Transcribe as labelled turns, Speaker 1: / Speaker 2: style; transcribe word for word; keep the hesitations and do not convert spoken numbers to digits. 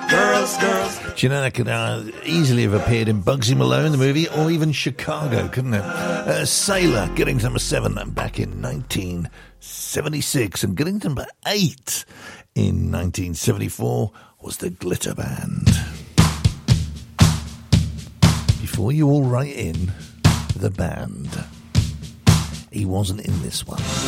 Speaker 1: girls, girls.
Speaker 2: Do you know that could uh, easily have appeared in Bugsy Malone, the movie, or even Chicago, couldn't it? Uh, Sailor, getting to number seven back in nineteen seventy-six, and getting to number eight in nineteen seventy-four was the Glitter Band. Before you all write in, the band. He wasn't in this one.